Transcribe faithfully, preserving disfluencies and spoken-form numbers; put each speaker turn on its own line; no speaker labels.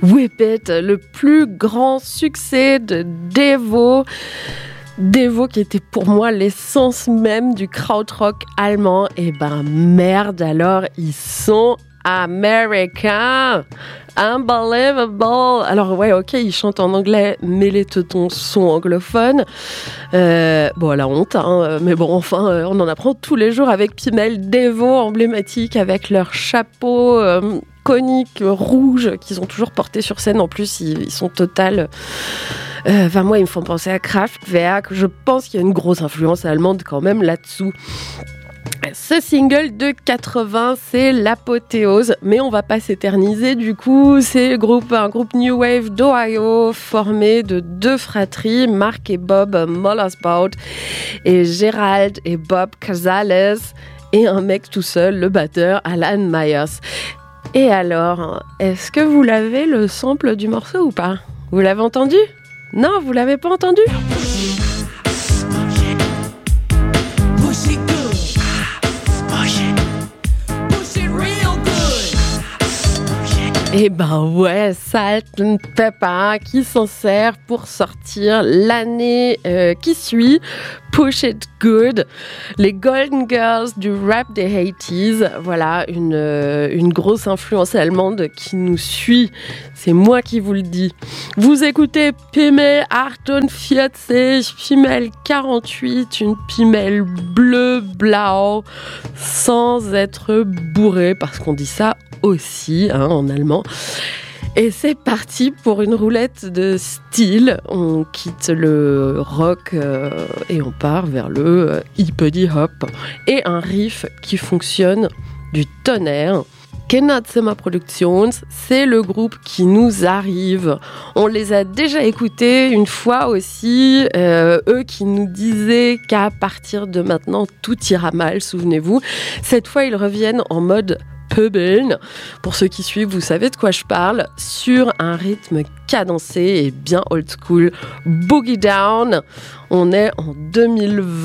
Whip It, le plus grand succès de Devo. Devo qui était pour moi l'essence même du krautrock allemand. Et ben merde, alors ils sont américains. Unbelievable. Alors ouais, ok, ils chantent en anglais, mais les teutons sont anglophones. Euh, bon, la honte, hein, mais bon, enfin, euh, on en apprend tous les jours avec Pimel. Devo, emblématique, avec leur chapeau euh, conique rouge qu'ils ont toujours porté sur scène. En plus, ils, ils sont total... Euh, enfin, moi, ils me font penser à Kraftwerk. Je pense qu'il y a une grosse influence allemande quand même là-dessous. Ce single de quatre-vingts, c'est l'apothéose, mais on va pas s'éterniser du coup. C'est groupe, un groupe New Wave d'Ohio formé de deux fratries, Mark et Bob Mollersbaut et Gerald et Bob Casales, et un mec tout seul, le batteur Alan Myers. Et alors, est-ce que vous l'avez le sample du morceau ou pas ? Vous l'avez entendu ? Non, vous l'avez pas entendu ? Eh ben ouais, Salt and Pepper qui s'en sert pour sortir l'année euh, qui suit Push It Good, les Golden Girls du rap des eighties. Voilà, une, euh, une grosse influence allemande qui nous suit. C'est moi qui vous le dis. Vous écoutez Pimmel achtundvierzig, Pimmel quarante-huit, une Pimmel bleu-blau, sans être bourré, parce qu'on dit ça aussi hein, en allemand. Et c'est parti pour une roulette de style. On quitte le rock euh, et on part vers le euh, hippity hop et un riff qui fonctionne du tonnerre. Kinderzimmer Productions, c'est le groupe qui nous arrive. On les a déjà écoutés une fois aussi, euh, eux qui nous disaient qu'à partir de maintenant tout ira mal, souvenez-vous. Cette fois ils reviennent en mode Pöbeln. Pour ceux qui suivent, vous savez de quoi je parle, sur un rythme cadencé et bien old school. Boogie Down, on est en deux mille vingt.